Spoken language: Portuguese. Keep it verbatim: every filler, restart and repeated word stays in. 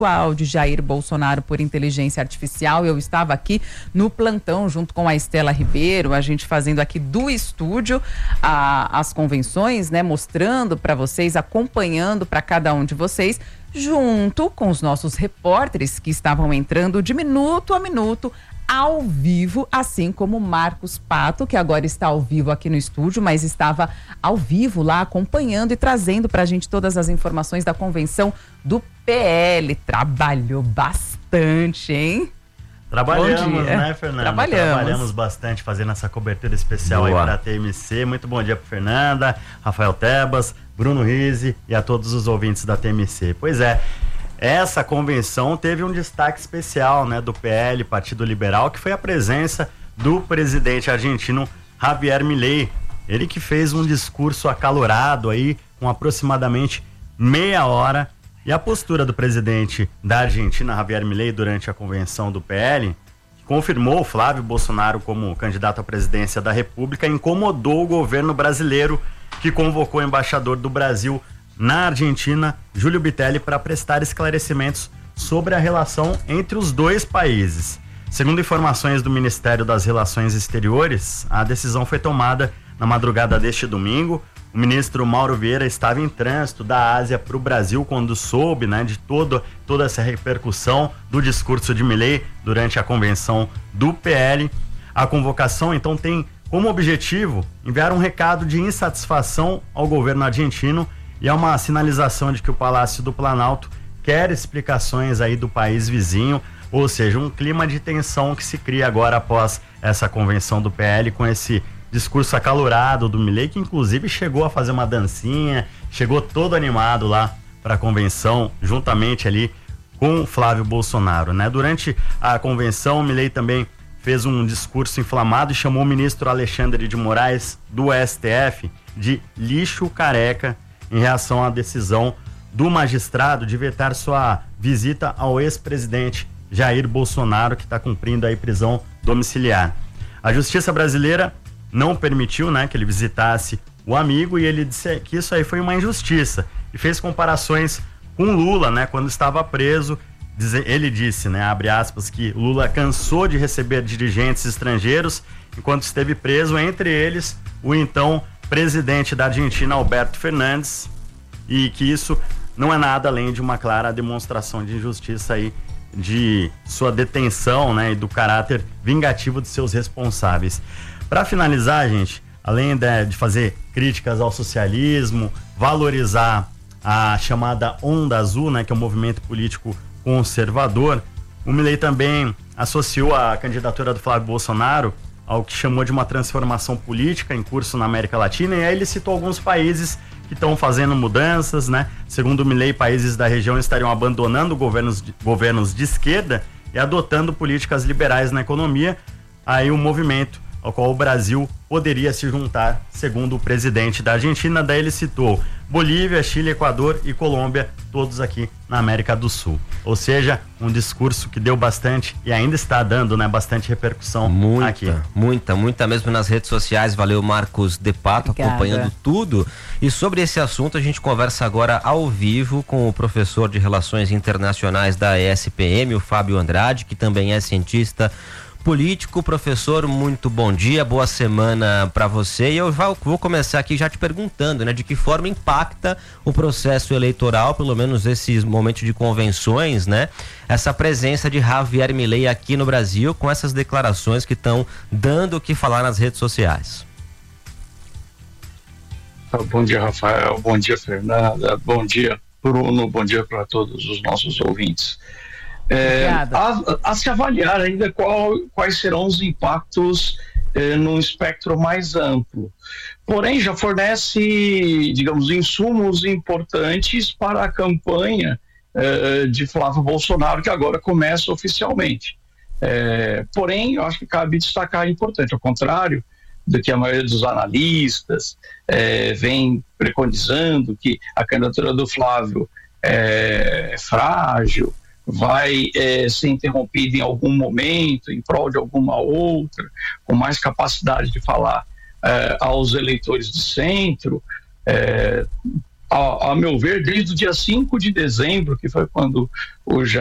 de Jair Bolsonaro por inteligência artificial. Eu estava aqui no plantão junto com a Estela Ribeiro, a gente fazendo aqui do estúdio a, as convenções, né, mostrando para vocês, acompanhando para cada um de vocês, junto com os nossos repórteres que estavam entrando de minuto a minuto ao vivo, assim como Marcos Pato, que agora está ao vivo aqui no estúdio, mas estava ao vivo lá acompanhando e trazendo para a gente todas as informações da convenção do P L. Trabalhou bastante, hein? Trabalhamos, né, Fernanda? Trabalhamos. Trabalhamos bastante fazendo essa cobertura especial Boa. aí para a T M C. Muito bom dia para Fernanda, Rafael Tebas, Bruno Rizzi e a todos os ouvintes da T M C. Pois é, essa convenção teve um destaque especial, né, do P L, Partido Liberal, que foi a presença do presidente argentino Javier Milei. Ele que fez um discurso acalorado aí, com aproximadamente meia hora. E a postura do presidente da Argentina, Javier Milei, durante a convenção do P L, que confirmou Flávio Bolsonaro como candidato à presidência da República, incomodou o governo brasileiro, que convocou o embaixador do Brasil na Argentina, Júlio Bitelli, para prestar esclarecimentos sobre a relação entre os dois países. Segundo informações do Ministério das Relações Exteriores, a decisão foi tomada na madrugada deste domingo. O ministro Mauro Vieira estava em trânsito da Ásia para o Brasil quando soube, né, de todo, toda essa repercussão do discurso de Milei durante a convenção do P L. A convocação, então, tem como objetivo enviar um recado de insatisfação ao governo argentino e é uma sinalização de que o Palácio do Planalto quer explicações aí do país vizinho, ou seja, um clima de tensão que se cria agora após essa convenção do P L com esse discurso acalorado do Milei, que inclusive chegou a fazer uma dancinha, chegou todo animado lá para a convenção, juntamente ali com Flávio Bolsonaro, né? Durante a convenção, o Milei também fez um discurso inflamado e chamou o ministro Alexandre de Moraes do S T F de lixo careca em reação à decisão do magistrado de vetar sua visita ao ex-presidente Jair Bolsonaro, que está cumprindo aí prisão domiciliar. A justiça brasileira não permitiu, né, que ele visitasse o amigo e ele disse que isso aí foi uma injustiça e fez comparações com Lula, né, quando estava preso. Ele disse, né, abre aspas, que Lula cansou de receber dirigentes estrangeiros enquanto esteve preso, entre eles o então presidente da Argentina, Alberto Fernandes, e que isso não é nada além de uma clara demonstração de injustiça aí, de sua detenção, né, e do caráter vingativo de seus responsáveis. Para finalizar, gente, além de, de fazer críticas ao socialismo, valorizar a chamada Onda Azul, né, que é um movimento político conservador, o Milei também associou a candidatura do Flávio Bolsonaro ao que chamou de uma transformação política em curso na América Latina, e aí ele citou alguns países que estão fazendo mudanças, né? Segundo o Milei, países da região estariam abandonando governos de, governos de esquerda e adotando políticas liberais na economia. Aí o movimento ao qual o Brasil poderia se juntar, segundo o presidente da Argentina. Daí ele citou Bolívia, Chile, Equador e Colômbia, todos aqui na América do Sul. Ou seja, um discurso que deu bastante e ainda está dando, né, bastante repercussão muita, aqui. Muita, muita, muita mesmo nas redes sociais. Valeu, Marcos de Pato, Obrigada. acompanhando tudo. E sobre esse assunto a gente conversa agora ao vivo com o professor de Relações Internacionais da E S P M, o Fábio Andrade, que também é cientista político. Professor, muito bom dia, boa semana para você. E eu vou começar aqui já te perguntando, né, de que forma impacta o processo eleitoral, pelo menos esses momentos de convenções, né, essa presença de Javier Milei aqui no Brasil, com essas declarações que estão dando o que falar nas redes sociais. Bom dia, Rafael, bom dia, Fernanda, bom dia, Bruno, bom dia para todos os nossos ouvintes. É, a, a se avaliar ainda qual, quais serão os impactos eh, num espectro mais amplo. Porém, já fornece, digamos, insumos importantes para a campanha eh, de Flávio Bolsonaro, que agora começa oficialmente. Eh, porém, eu acho que cabe destacar importante, ao contrário do que a maioria dos analistas eh, vem preconizando, que a candidatura do Flávio é frágil, vai é, ser interrompida em algum momento, em prol de alguma outra, com mais capacidade de falar é, aos eleitores de centro. É, a, a meu ver, desde o dia cinco de dezembro, que foi quando o